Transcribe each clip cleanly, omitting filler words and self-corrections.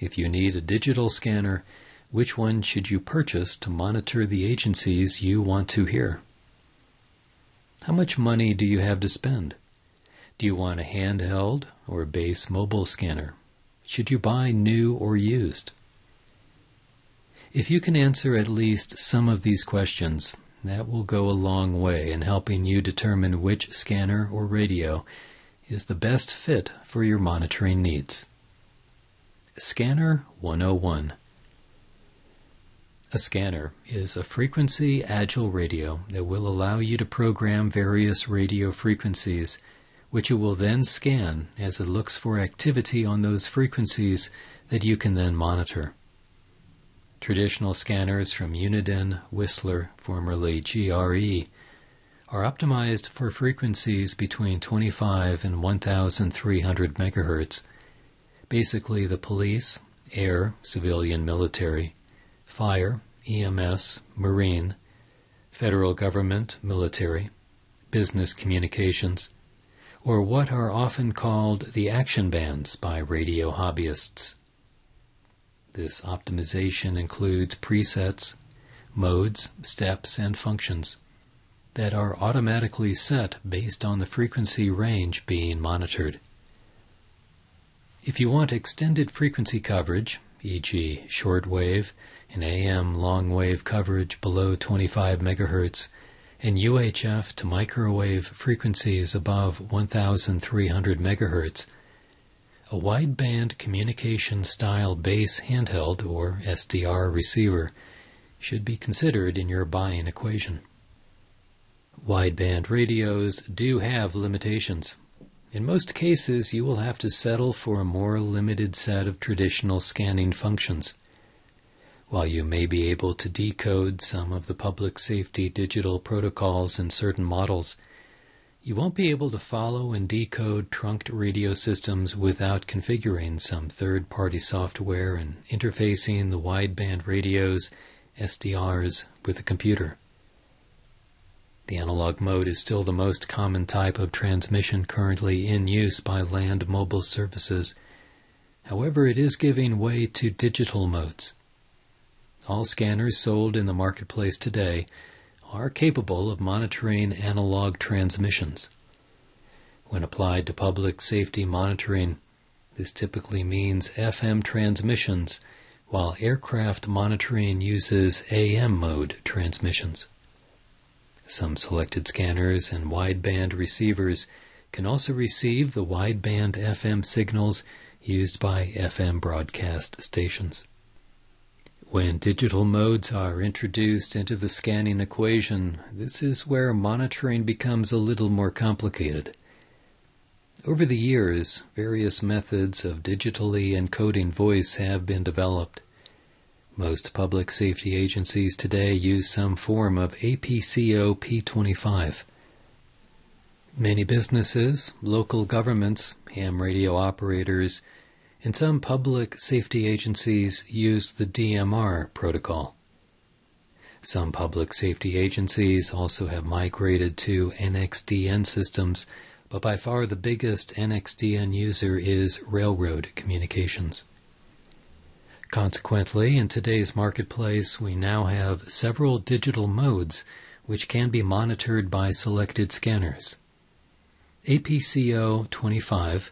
If you need a digital scanner, which one should you purchase to monitor the agencies you want to hear? How much money do you have to spend? Do you want a handheld or base mobile scanner? Should you buy new or used? If you can answer at least some of these questions, that will go a long way in helping you determine which scanner or radio is the best fit for your monitoring needs. Scanner 101. A scanner is a frequency agile radio that will allow you to program various radio frequencies, which it will then scan as it looks for activity on those frequencies that you can then monitor. Traditional scanners from Uniden, Whistler, formerly GRE, are optimized for frequencies between 25 and 1,300 megahertz. Basically, the police, air, civilian, military, fire, EMS, marine, federal government, military, business communications, or what are often called the action bands by radio hobbyists. This optimization includes presets, modes, steps, and functions that are automatically set based on the frequency range being monitored. If you want extended frequency coverage, e.g. shortwave and AM long-wave coverage below 25 MHz, and UHF to microwave frequencies above 1,300 MHz, a wideband communication-style base handheld, or SDR receiver, should be considered in your buying equation. Wideband radios do have limitations. In most cases, you will have to settle for a more limited set of traditional scanning functions. While you may be able to decode some of the public safety digital protocols in certain models, you won't be able to follow and decode trunked radio systems without configuring some third-party software and interfacing the wideband radios, SDRs, with a computer. The analog mode is still the most common type of transmission currently in use by land mobile services. However, it is giving way to digital modes. All scanners sold in the marketplace today are capable of monitoring analog transmissions. When applied to public safety monitoring, this typically means FM transmissions, while aircraft monitoring uses AM mode transmissions. Some selected scanners and wideband receivers can also receive the wideband FM signals used by FM broadcast stations. When digital modes are introduced into the scanning equation, this is where monitoring becomes a little more complicated. Over the years, various methods of digitally encoding voice have been developed. Most public safety agencies today use some form of APCO P25. Many businesses, local governments, ham radio operators, and some public safety agencies use the DMR protocol. Some public safety agencies also have migrated to NXDN systems, but by far the biggest NXDN user is Railroad Communications. Consequently, in today's marketplace, we now have several digital modes which can be monitored by selected scanners. APCO 25,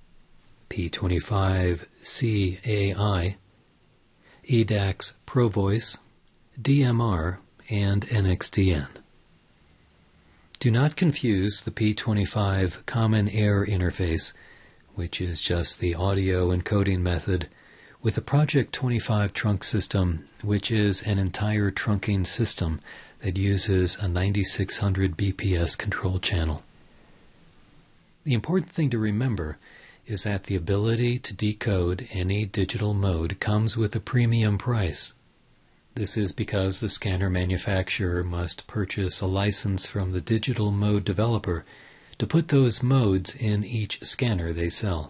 P25CAI, EDAX ProVoice, DMR, and NXDN. Do not confuse the P25 Common Air Interface, which is just the audio encoding method, with the Project 25 trunk system, which is an entire trunking system that uses a 9600 BPS control channel. The important thing to remember is that the ability to decode any digital mode comes with a premium price. This is because the scanner manufacturer must purchase a license from the digital mode developer to put those modes in each scanner they sell.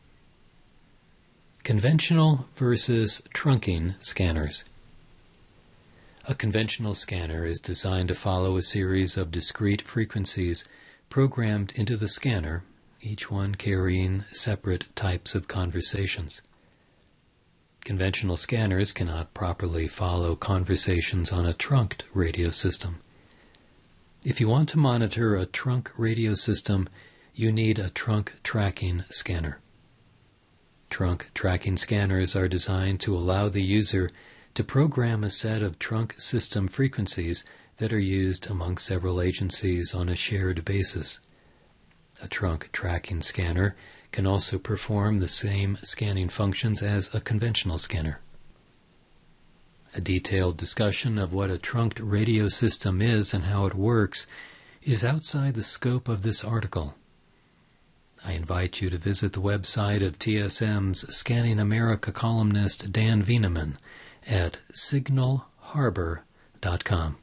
Conventional versus trunking scanners. A conventional scanner is designed to follow a series of discrete frequencies programmed into the scanner, each one carrying separate types of conversations. Conventional scanners cannot properly follow conversations on a trunked radio system. If you want to monitor a trunk radio system, you need a trunk tracking scanner. Trunk tracking scanners are designed to allow the user to program a set of trunk system frequencies that are used among several agencies on a shared basis. A trunk tracking scanner can also perform the same scanning functions as a conventional scanner. A detailed discussion of what a trunked radio system is and how it works is outside the scope of this article. I invite you to visit the website of TSM's Scanning America columnist Dan Wieneman at signalharbor.com.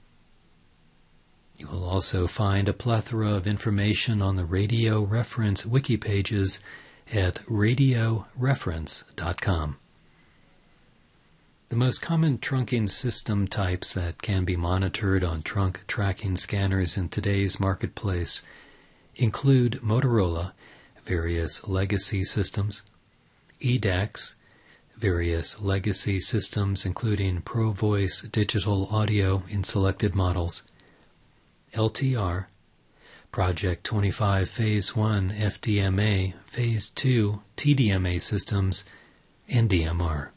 You will also find a plethora of information on the Radio Reference wiki pages at radioreference.com. The most common trunking system types that can be monitored on trunk tracking scanners in today's marketplace include Motorola, various legacy systems, EDAX, various legacy systems including ProVoice digital audio in selected models, LTR, Project 25 Phase 1 FDMA, Phase 2 TDMA systems, and DMR.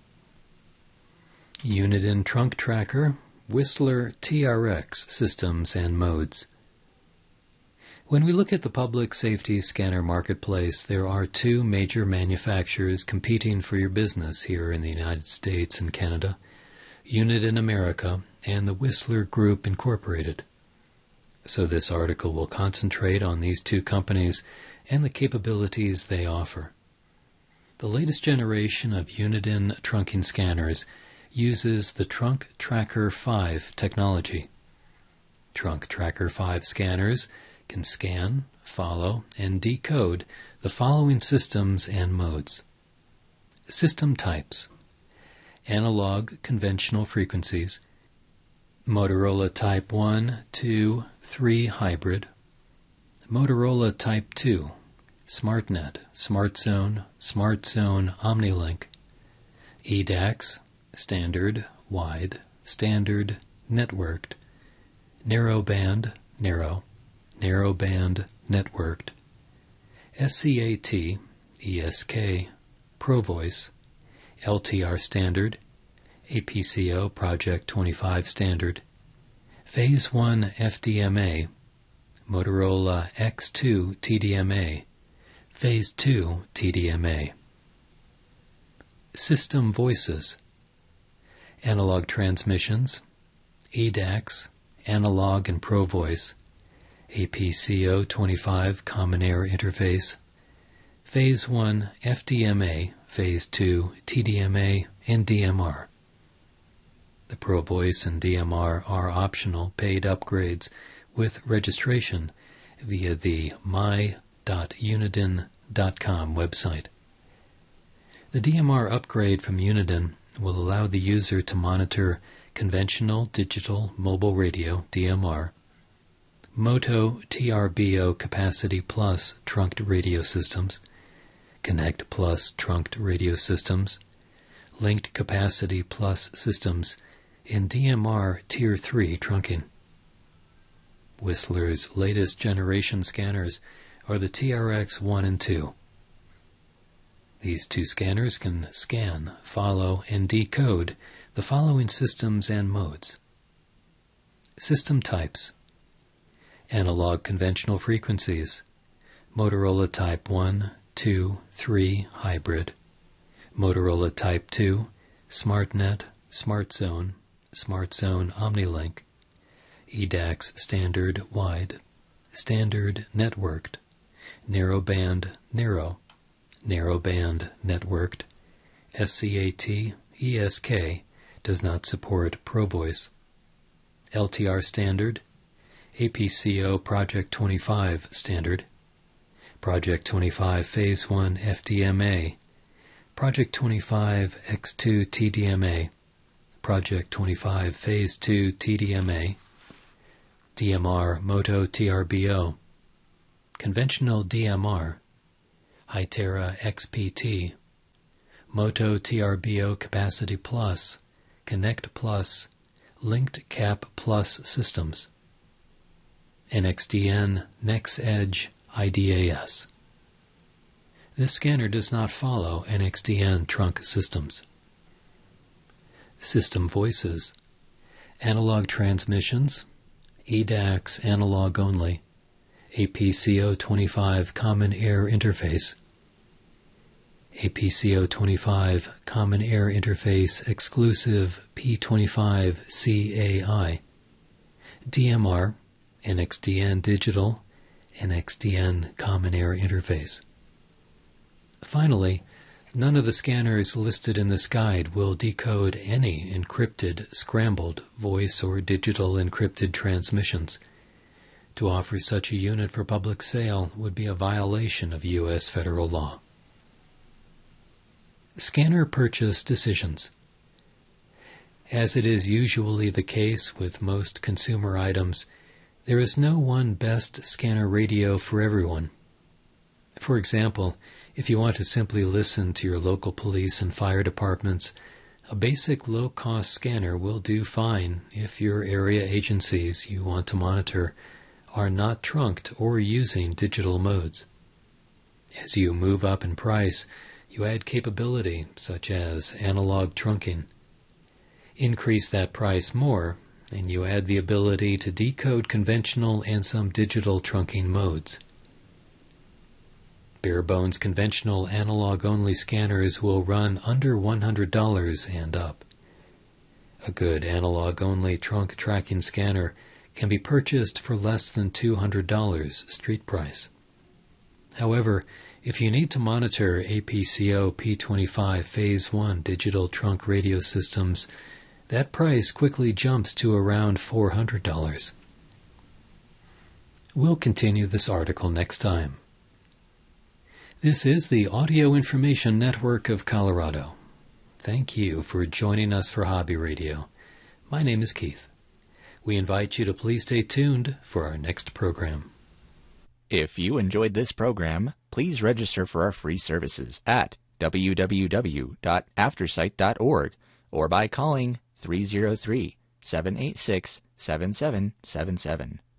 Uniden Trunk Tracker, Whistler TRX systems and modes. When we look at the public safety scanner marketplace, there are two major manufacturers competing for your business here in the United States and Canada, Uniden America and the Whistler Group Incorporated. So this article will concentrate on these two companies and the capabilities they offer. The latest generation of Uniden trunking scanners uses the Trunk Tracker 5 technology. Trunk Tracker 5 scanners can scan, follow, and decode the following systems and modes. System types: analog conventional frequencies, Motorola Type 1, 2, 3 hybrid, Motorola Type 2, SmartNet, SmartZone, SmartZone OmniLink, EDAX, standard, wide, standard, networked, narrowband, narrow, narrowband, networked, SCAT, ESK, ProVoice, LTR standard, APCO Project 25 standard, Phase 1 FDMA, Motorola X2 TDMA, Phase 2 TDMA. System voices: analog transmissions, EDAX, analog and ProVoice, APCO 25 Common Air Interface, Phase 1 FDMA, Phase 2 TDMA, and DMR. The ProVoice and DMR are optional paid upgrades with registration via the my.uniden.com website. The DMR upgrade from Uniden will allow the user to monitor conventional digital mobile radio DMR, Moto TRBO Capacity Plus trunked radio systems, Connect Plus trunked radio systems, Linked Capacity Plus systems, and DMR Tier 3 trunking. Whistler's latest generation scanners are the TRX 1 and 2. These two scanners can scan, follow, and decode the following systems and modes. System types: analog conventional frequencies, Motorola Type 1, 2, 3 hybrid, Motorola Type 2, SmartNet, SmartZone, SmartZone OmniLink, EDAX standard wide, standard networked, narrowband narrow, narrowband networked, SCAT ESK does not support ProVoice, LTR standard, APCO Project 25 standard, Project 25 Phase 1 FDMA, Project 25 X2 TDMA, Project 25 Phase 2 TDMA, DMR Moto TRBO, Conventional DMR, Hytera XPT, Moto TRBO Capacity Plus, Connect Plus, Linked Cap Plus systems. NXDN NexEdge IDAS. This scanner does not follow NXDN trunk systems. System voices. Analog transmissions, ADAX analog only, APCO25 Common Air Interface, APCO25 Common Air Interface Exclusive P25 CAI, DMR, NXDN Digital, NXDN Common Air Interface. Finally, none of the scanners listed in this guide will decode any encrypted, scrambled, voice or digital encrypted transmissions. To offer such a unit for public sale would be a violation of U.S. federal law. Scanner purchase decisions. As it is usually the case with most consumer items, there is no one best scanner radio for everyone. For example, if you want to simply listen to your local police and fire departments, a basic low-cost scanner will do fine if your area agencies you want to monitor are not trunked or using digital modes. As you move up in price, you add capability such as analog trunking. Increase that price more, and you add the ability to decode conventional and some digital trunking modes. Bare-bones conventional analog-only scanners will run under $100 and up. A good analog-only trunk tracking scanner can be purchased for less than $200 street price. However, if you need to monitor APCO P25 Phase 1 digital trunk radio systems, that price quickly jumps to around $400. We'll continue this article next time. This is the Audio Information Network of Colorado. Thank you for joining us for Hobby Radio. My name is Keith. We invite you to please stay tuned for our next program. If you enjoyed this program, please register for our free services at www.aftersight.org or by calling 303-786-7777.